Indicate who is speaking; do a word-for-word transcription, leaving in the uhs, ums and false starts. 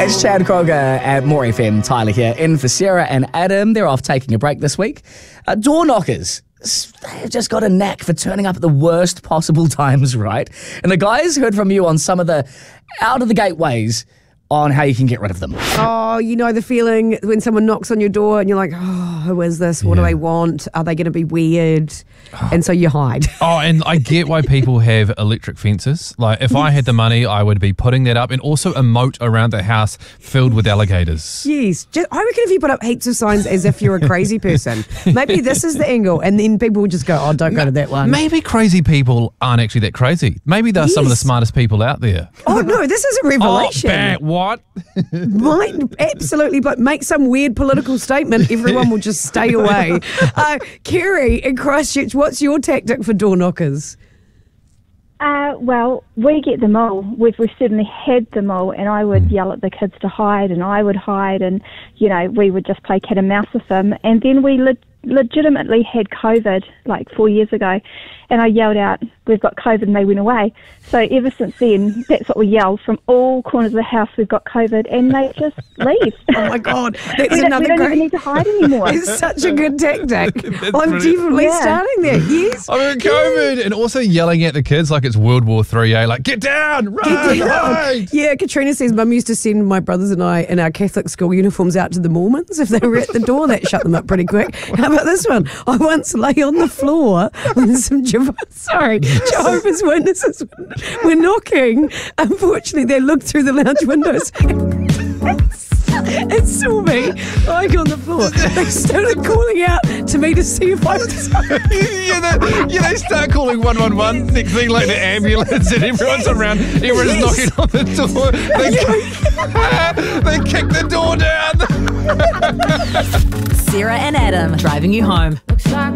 Speaker 1: It's Chad Kroger at More F M. Tyler here, in for Sarah and Adam. They're off taking a break this week. Uh, door knockers. They've just got a knack for turning up at the worst possible times, right? And the guys heard from you on some of the out-of-the-gate ways on how you can get rid of them.
Speaker 2: Oh, you know the feeling when someone knocks on your door and you're like, oh, who is this? What
Speaker 3: Yeah.
Speaker 2: do they want? Are they going to be weird? And so you hide.
Speaker 3: Oh, and I get why people have electric fences. Like, if I had the money, I would be putting that up, and also a moat around the house filled with alligators.
Speaker 2: Yes. Just, I reckon if you put up heaps of signs as if you're a crazy person, maybe this is the angle, and then people will just go, oh, don't go to that one.
Speaker 3: Maybe crazy people aren't actually that crazy. Maybe they're some of the
Speaker 2: Yes.
Speaker 3: smartest people out there.
Speaker 2: Oh, no, this is a revelation.
Speaker 3: Oh, bang, what?
Speaker 2: Might absolutely, but make some weird political statement, everyone will just stay away. Uh, Kerry in Christchurch, what's your tactic for door knockers?
Speaker 4: Uh, well, we get them all. We've, we've certainly had them all, and I would yell at the kids to hide, and I would hide, and, you know, we would just play cat and mouse with them. And then we le- legitimately had COVID, like four years ago, and I yelled out, we've got COVID, and they went away. So ever since then, that's what we yell from all corners of the house, we've got COVID, and they just leave.
Speaker 2: Oh, my God. That's
Speaker 4: we don't,
Speaker 2: another
Speaker 4: we don't
Speaker 2: great...
Speaker 4: even need to hide anymore.
Speaker 2: It's such a good tactic. I'm
Speaker 3: brilliant.
Speaker 2: definitely
Speaker 4: Yeah.
Speaker 2: starting there. Yes.
Speaker 3: I mean, COVID, and also yelling at the kids like it's World War Three, eh? Like, get down, run,
Speaker 2: Get down.
Speaker 3: hide.
Speaker 2: Yeah, Katrina says Mum used to send my brothers and I in our Catholic school uniforms out to the Mormons if they were at the door. That shut them up pretty quick. How about this one? I once lay on the floor with some Jehovah, sorry, Jehovah's Witnesses were knocking. Unfortunately, they looked through the lounge windows and saw me lying on the floor. They started calling out to me to see if I was...
Speaker 3: yeah, they, yeah, they start calling one one one. Next thing, like the ambulance, and everyone's around. Everyone's
Speaker 2: Yes.
Speaker 3: knocking on the door. They, they kick the door down.
Speaker 5: Sarah and Adam driving you home.